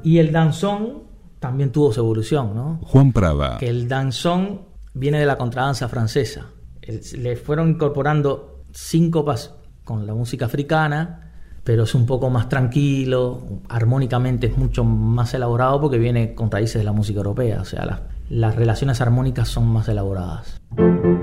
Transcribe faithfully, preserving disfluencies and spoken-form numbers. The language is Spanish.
Y el danzón también tuvo su evolución, ¿no? Juan Prada. Que el danzón viene de la contradanza francesa. El, le fueron incorporando síncopas con la música africana, pero es un poco más tranquilo, armónicamente es mucho más elaborado porque viene con raíces de la música europea, o sea, las, las relaciones armónicas son más elaboradas.